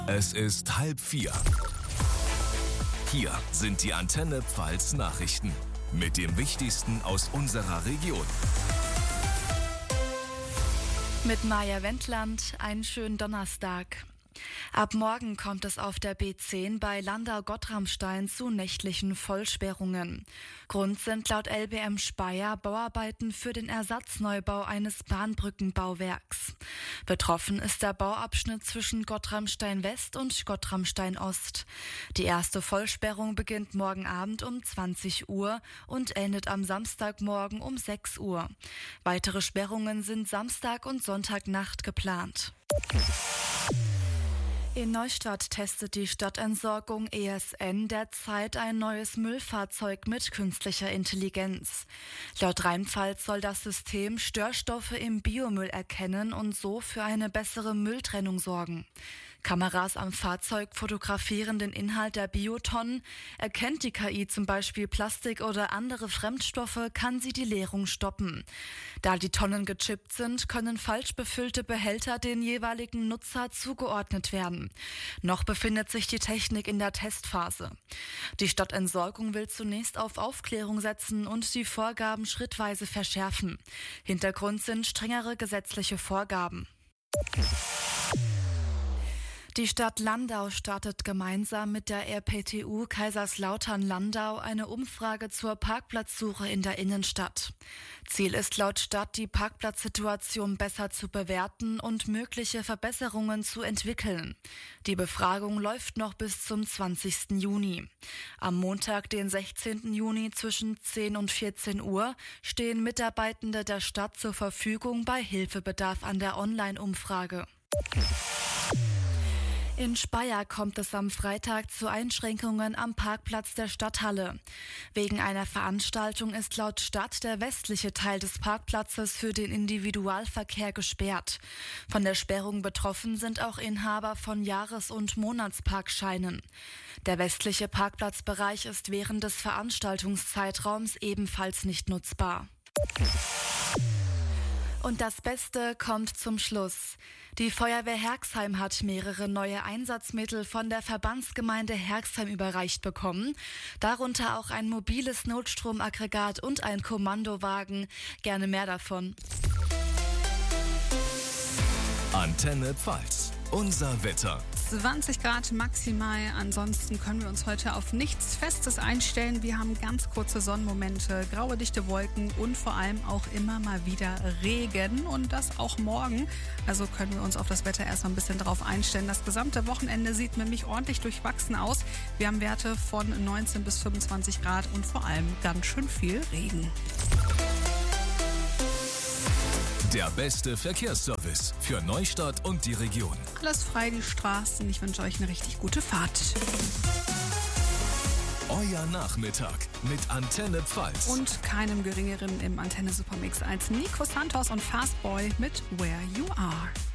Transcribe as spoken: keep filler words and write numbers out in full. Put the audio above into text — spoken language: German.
Es ist halb vier. Hier sind die Antenne Pfalz Nachrichten mit dem Wichtigsten aus unserer Region. Mit Maja Wendland, einen schönen Donnerstag. Ab morgen kommt es auf der B zehn bei Landau-Gottramstein zu nächtlichen Vollsperrungen. Grund sind laut L B M Speyer Bauarbeiten für den Ersatzneubau eines Bahnbrückenbauwerks. Betroffen ist der Bauabschnitt zwischen Gottramstein West und Gottramstein Ost. Die erste Vollsperrung beginnt morgen Abend um zwanzig Uhr und endet am Samstagmorgen um sechs Uhr. Weitere Sperrungen sind Samstag und Sonntagnacht geplant. In Neustadt testet die Stadtentsorgung E S N derzeit ein neues Müllfahrzeug mit künstlicher Intelligenz. Laut Rheinpfalz soll das System Störstoffe im Biomüll erkennen und so für eine bessere Mülltrennung sorgen. Kameras am Fahrzeug fotografieren den Inhalt der Biotonnen. Erkennt die K I zum Beispiel Plastik oder andere Fremdstoffe, kann sie die Leerung stoppen. Da die Tonnen gechippt sind, können falsch befüllte Behälter den jeweiligen Nutzer zugeordnet werden. Noch befindet sich die Technik in der Testphase. Die Stadtentsorgung will zunächst auf Aufklärung setzen und die Vorgaben schrittweise verschärfen. Hintergrund sind strengere gesetzliche Vorgaben. Die Stadt Landau startet gemeinsam mit der R P T U Kaiserslautern-Landau eine Umfrage zur Parkplatzsuche in der Innenstadt. Ziel ist laut Stadt, die Parkplatzsituation besser zu bewerten und mögliche Verbesserungen zu entwickeln. Die Befragung läuft noch bis zum zwanzigsten Juni. Am Montag, den sechzehnten Juni zwischen zehn und vierzehn Uhr stehen Mitarbeitende der Stadt zur Verfügung bei Hilfebedarf an der Online-Umfrage. In Speyer kommt es am Freitag zu Einschränkungen am Parkplatz der Stadthalle. Wegen einer Veranstaltung ist laut Stadt der westliche Teil des Parkplatzes für den Individualverkehr gesperrt. Von der Sperrung betroffen sind auch Inhaber von Jahres- und Monatsparkscheinen. Der westliche Parkplatzbereich ist während des Veranstaltungszeitraums ebenfalls nicht nutzbar. Und das Beste kommt zum Schluss. Die Feuerwehr Herxheim hat mehrere neue Einsatzmittel von der Verbandsgemeinde Herxheim überreicht bekommen. Darunter auch ein mobiles Notstromaggregat und ein Kommandowagen. Gerne mehr davon. Antenne Pfalz. Unser Wetter. zwanzig Grad maximal, ansonsten können wir uns heute auf nichts Festes einstellen. Wir haben ganz kurze Sonnenmomente, graue, dichte Wolken und vor allem auch immer mal wieder Regen und das auch morgen. Also können wir uns auf das Wetter erstmal ein bisschen drauf einstellen. Das gesamte Wochenende sieht nämlich ordentlich durchwachsen aus. Wir haben Werte von neunzehn bis fünfundzwanzig Grad und vor allem ganz schön viel Regen. Der beste Verkehrsservice für Neustadt und die Region. Alles frei, die Straßen. Ich wünsche euch eine richtig gute Fahrt. Euer Nachmittag mit Antenne Pfalz. Und keinem Geringeren im Antenne Supermix als Nico Santos und Fastboy mit Where You Are.